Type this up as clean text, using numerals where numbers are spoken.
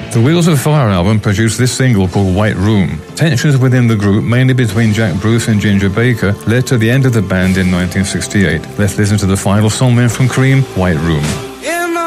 The Wheels of Fire album produced this single called White Room. Tensions within the group, mainly between Jack Bruce and Ginger Baker, led to the end of the band in 1968. Let's listen to the final song then from Cream, White Room.